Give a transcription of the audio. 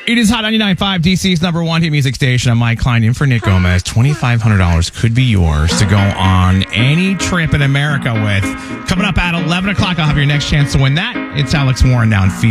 It is Hot 99.5, DC's number one hit music station. I'm Mike Klein in for Nick Gomez. $2,500 could be yours to go on any trip in America with. Coming up at 11 o'clock, I'll have your next chance to win that. It's Alex Warren down feet.